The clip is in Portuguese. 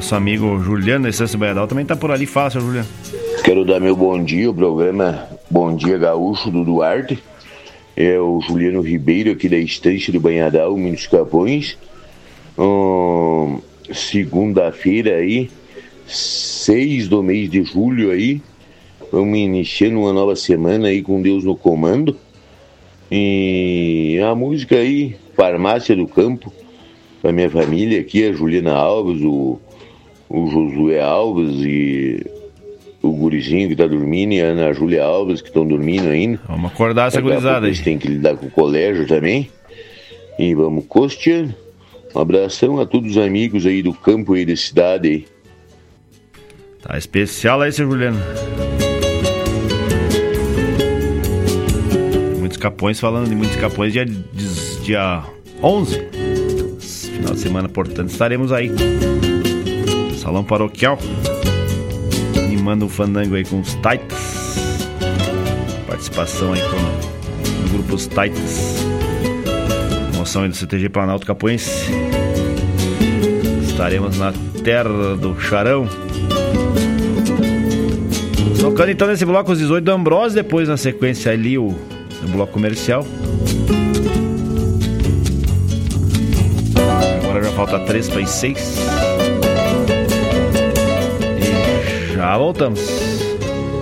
Nosso amigo Juliano, da Estância Baiadal, também tá por ali. Fala, seu Juliano. Quero dar meu bom dia, o programa Bom Dia Gaúcho do Duarte. É o Juliano Ribeiro, aqui da Estância do Banhadal, Minas Capões. Segunda-feira aí, 6 do mês de julho aí. Vamos iniciando uma nova semana aí com Deus no comando. E a música aí, Farmácia do Campo, pra minha família aqui, a Juliana Alves, o Josué Alves e o gurizinho que tá dormindo e a Ana Júlia Alves que estão dormindo ainda. Vamos acordar essa gurizada aí. Eles têm que lidar com o colégio também. E vamos costeando. Um abração a todos os amigos aí do campo e da cidade aí. Tá especial aí, seu Juliano. Muitos Capões, falando de Muitos Capões, dia 11. Final de semana, portanto, estaremos aí. Salão Paroquial. Animando um fandango aí com os Titans. Participação aí com o grupo Os Titans. Promoção aí do CTG Planalto Capoense. Estaremos na terra do Charão. Tocando então nesse bloco os 18 do Ambrose. Depois na sequência ali o bloco comercial. Agora já falta 3 para as 6. E já voltamos.